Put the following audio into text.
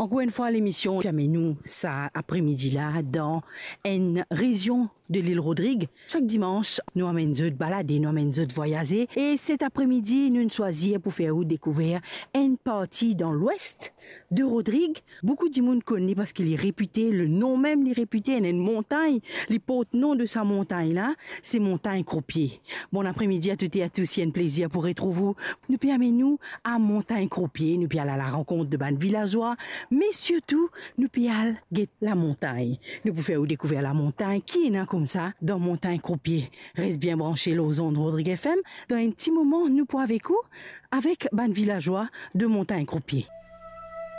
Encore une fois, l'émission permet nous, ça après-midi-là, dans une région de l'île Rodrigue. Chaque dimanche, nous amènons de balader, nous amènons de voyager. Et cet après-midi, nous choisissons pour faire découvrir une partie dans l'ouest de Rodrigue. Beaucoup de monde connaît parce qu'il est réputé, le nom même est réputé, il y a une montagne. Les porte-nom de sa montagne-là, c'est Montagne Croupier. Bon après-midi à toutes et à tous, il y a un plaisir pour retrouver vous. Nous permettons à Montagne Croupier, nous allons à la rencontre de ban villageois, mais surtout, nous allons guetter la montagne. Nous pouvons faire découvrir la montagne qui est là comme ça dans Montagne Croupier. Reste bien branché aux ondes Rodrigue FM. Dans un petit moment, nous pourrons avec vous, avec ban villageois de Montagne Croupier.